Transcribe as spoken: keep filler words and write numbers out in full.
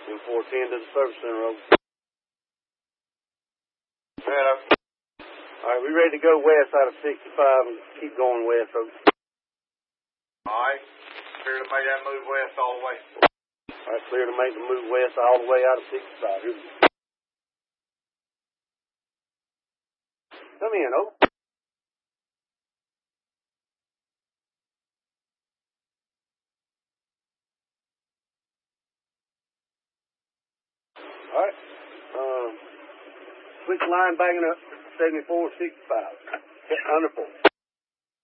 four ten to the service center, over. Yeah. All right, we ready to go west out of sixty-five and keep going west, over. All right. Clear to make that move west all the way. All right, clear to make the move west all the way out of sixty-five. Here we go. Come in, over. All right. Um, switch line backing up, seventy-four sixty-five. Under four.